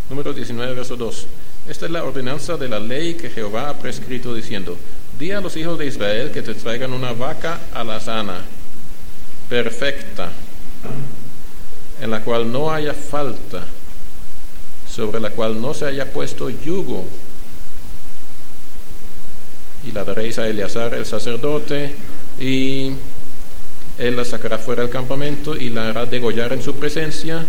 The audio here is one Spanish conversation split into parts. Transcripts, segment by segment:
Número 19, verso 2. Esta es la ordenanza de la ley que Jehová ha prescrito, diciendo: di a los hijos de Israel que te traigan una vaca alazana, perfecta, en la cual no haya falta, sobre la cual no se haya puesto yugo, y la daréis a Eleazar el sacerdote, y él la sacará fuera del campamento y la hará degollar en su presencia,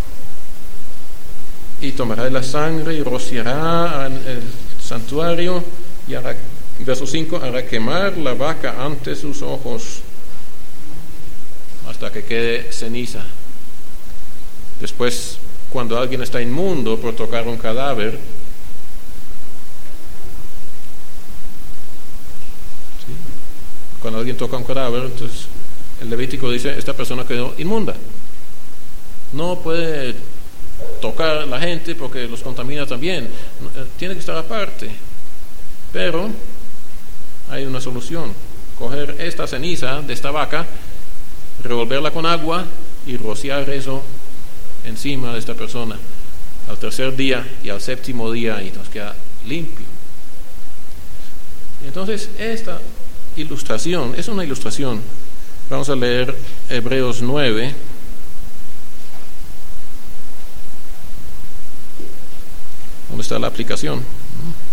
y tomará de la sangre y rociará en el santuario, y hará, verso 5, hará quemar la vaca ante sus ojos hasta que quede ceniza. Después, cuando alguien está inmundo por tocar un cadáver, ¿sí? Cuando alguien toca un cadáver, entonces el Levítico dice: esta persona quedó inmunda, no puede tocar a la gente porque los contamina también, tiene que estar aparte. Pero hay una solución: coger esta ceniza de esta vaca, revolverla con agua y rociar eso encima de esta persona al tercer día y al séptimo día, y nos queda limpio. Entonces esta ilustración es una ilustración. Vamos a leer Hebreos 9, donde está la aplicación.